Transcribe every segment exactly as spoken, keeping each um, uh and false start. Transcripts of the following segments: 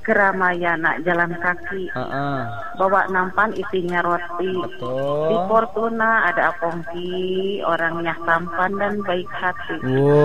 ke Ramayana jalan kaki. Uh-uh. Bawa nampan isinya roti. Betul. Di Fortuna ada Apongki, orangnya tampan dan baik hati.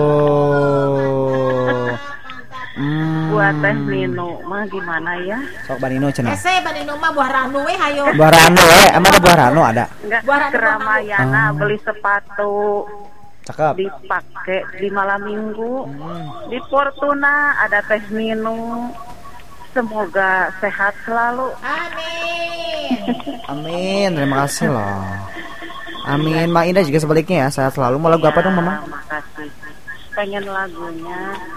Wow. Hmm. Buat Teh Nino mah gimana ya? Sok Banino cenah. Ese Banino mah buah ranu we hayo. Buah rano we, emang ada buah rano ada? Enggak, Buah Ranu, ke Ramayana Oh. beli sepatu. Cakep. Dipakai di malam minggu. Hmm. Di Fortuna ada Teh Nino. Semoga sehat selalu. Amin. Amin, terima kasih loh. Amin, Mak Indah juga sebaliknya ya, sehat selalu. Mau lagu apa dong, Mama? Makasih. Pengen lagunya.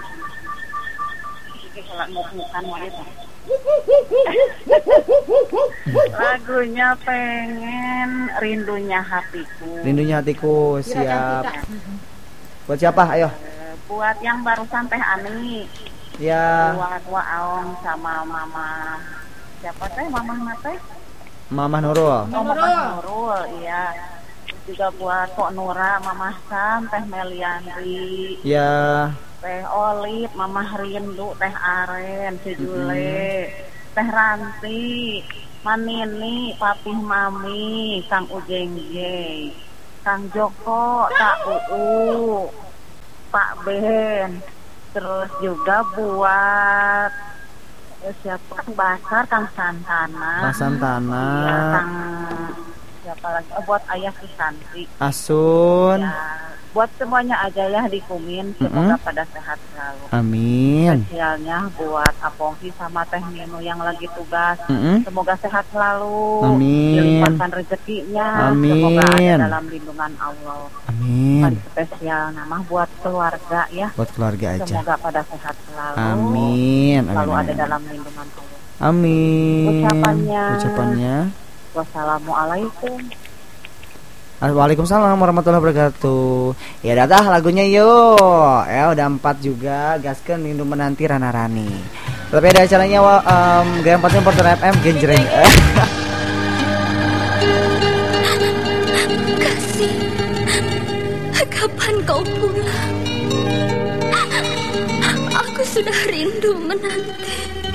Lagunya pengen Rindunya Hatiku. Rindunya hatiku, siap. Buat siapa? Ayo. Buat yang barusan Teh Ani. Ya, Buat Waong sama Mama. Siapa teh? Mama teh? Mama Nurul. Oh, Mama Nurul, iya. Juga buat Pok Nura, Mama Sam, Teh Meliandri, Ya, Teh Olip, Mama Rindu, Teh Aren, Si Jule, Teh Ranti, Manini, Papih Mami, Kang Ujengge, Kang Joko, Kak Uu, Pak Ben. Terus juga buat eh, siapa? Kang Basar, Kang Santana. Kang Santana. Iya, Kang siapa lagi? Oh, buat Ayah Susanti. Asun. Ya, buat semuanya aja ya di Kumin, semoga pada sehat selalu. Amin. Spesialnya buat Apongki sama Teh Nino yang lagi tugas. Mm-mm. Semoga sehat selalu. Amin. Dilimpahkan rezekinya. Amin. Semoga ada dalam lindungan Allah. Amin. Paling spesial nama buat keluarga ya. Buat keluarga aja. Semoga pada sehat selalu. Amin. Selalu Amin. ada Amin. dalam lindungan Allah. Amin. Ucapannya. Ucapannya. Wassalamualaikum. Waalaikumsalam warahmatullahi wabarakatuh. Ya datah lagunya yuk. Ya udah empat juga. Gaskeun rindu menanti Rana Rani. Tapi ada acaranya um, G empat Porter F M genjreng. Kasih, kapan kau pulang? Aku sudah rindu menanti.